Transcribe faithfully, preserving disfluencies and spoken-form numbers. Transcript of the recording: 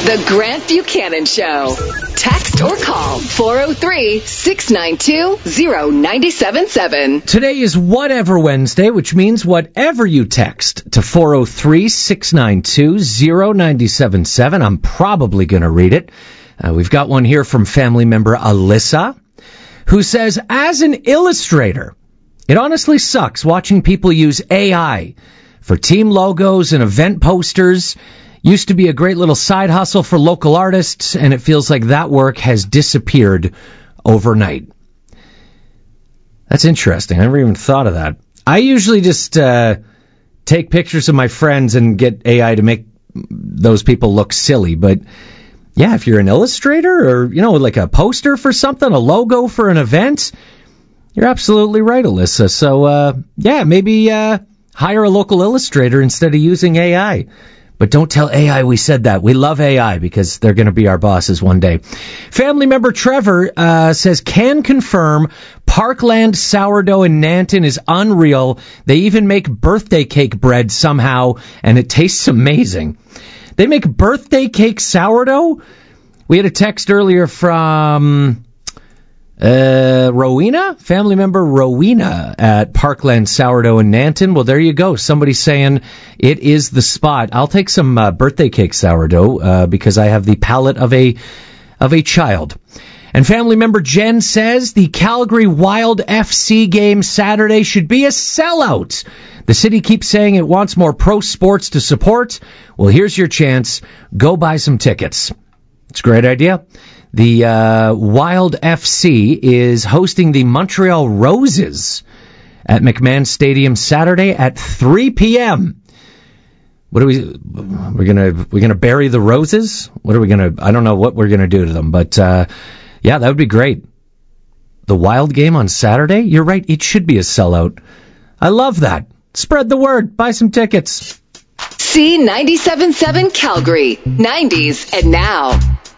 The Grant Buchanan Show. Text or call four oh three, six nine two, oh nine seven seven. Today is Whatever Wednesday, which means whatever you text to four oh three, six nine two, oh nine seven seven. I'm probably going to read it. Uh, we've got one here from family member Alyssa, who says, as an illustrator, it honestly sucks watching people use A I for team logos and event posters. Used to be a great little side hustle for local artists, and it feels like that work has disappeared overnight. That's interesting. I never even thought of that. I usually just uh, take pictures of my friends and get A I to make those people look silly. But yeah, if you're an illustrator or, you know, like a poster for something, a logo for an event, you're absolutely right, Alyssa. So, uh, yeah, maybe uh, hire a local illustrator instead of using A I. But don't tell A I we said that. We love A I because they're going to be our bosses one day. Family member Trevor uh, says, can confirm Parkland sourdough in Nanton is unreal. They even make birthday cake bread somehow, and it tastes amazing. They make birthday cake sourdough? We had a text earlier from uh, Rowena, family member Rowena at Parkland Sourdough in Nanton. Well, there you go. Somebody saying it is the spot. I'll take some uh, birthday cake sourdough uh, because I have the palate of a of a child. And family member Jen says the Calgary Wild F C game Saturday should be a sellout. The city keeps saying it wants more pro sports to support. Well, here's your chance. Go buy some tickets. It's a great idea. The uh, Wild F C is hosting the Montreal Roses at McMahon Stadium Saturday at three p.m. What are we? We're gonna we're gonna bury the roses. What are we gonna? I don't know what we're gonna do to them, but uh, yeah, that would be great. The Wild game on Saturday. You're right. It should be a sellout. I love that. Spread the word. Buy some tickets. C ninety-seven point seven Calgary, nineties and now.